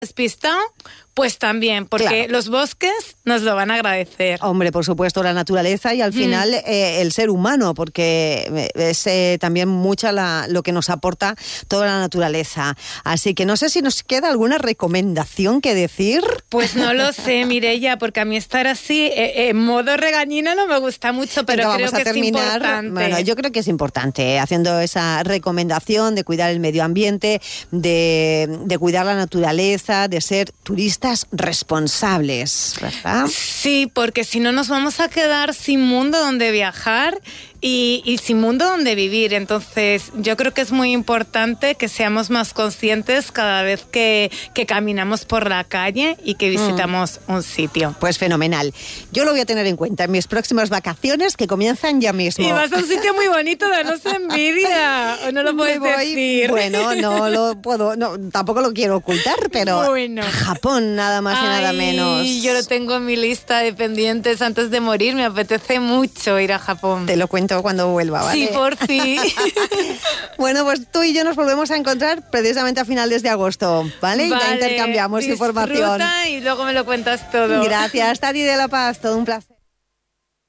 despistado, pues también, porque los bosques nos lo van a agradecer. Hombre, por supuesto, la naturaleza y al final el ser humano, porque es también mucha lo que nos aporta toda la naturaleza. Así que no sé si nos queda alguna recomendación que decir. Pues no lo sé, Mireia, porque a mí estar así en modo regañina no me gusta mucho, pero Venga, creo vamos a que terminar. es importante. Bueno, yo creo que es importante, haciendo esa recomendación de cuidar el medio ambiente, de cuidar la naturaleza, de ser turistas responsables, ¿verdad? Sí, porque si no nos vamos a quedar sin mundo donde viajar y sin mundo donde vivir. Entonces, yo creo que es muy importante que seamos más conscientes cada vez que caminamos por la calle y que visitamos un sitio. Pues fenomenal. Yo lo voy a tener en cuenta en mis próximas vacaciones, que comienzan ya mismo. Y vas a un sitio muy bonito, danos envidia. ¿O no lo puedes decir? Bueno, no lo puedo, no, tampoco lo quiero ocultar, pero bueno. A Japón nada más y nada menos. Yo lo tengo en mi lista de pendientes antes de morir. Me apetece mucho ir a Japón. Te lo cuento cuando vuelva, ¿vale? Sí, por fin. Bueno, pues tú y yo nos volvemos a encontrar precisamente a finales de agosto, ¿vale? Y ya intercambiamos información. Y luego me lo cuentas todo. Gracias, Tati de la Paz, todo un placer.